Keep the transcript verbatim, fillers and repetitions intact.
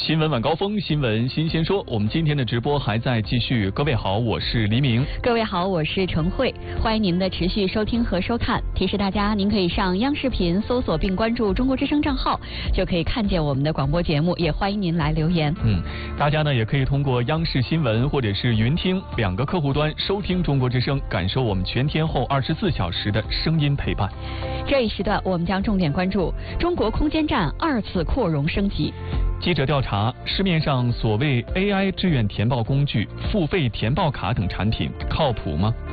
新闻晚高峰，新闻新鲜说。我们今天的直播还在继续。各位好，我是黎明。 各位好，我是程慧。欢迎您的持续收听和收看。提示大家，您可以上央视频搜索并关注中国之声账号，就可以看见我们的广播节目。也欢迎您来留言。 嗯，大家呢也可以通过央视新闻或者是云听两个客户端收听中国之声，感受我们全天候二十四小时的声音陪伴。 这一时段，我们将重点关注中国空间站二次扩容升级。 记者调查，市面上所谓 A I 志愿填报工具、付费填报卡等产品靠谱吗？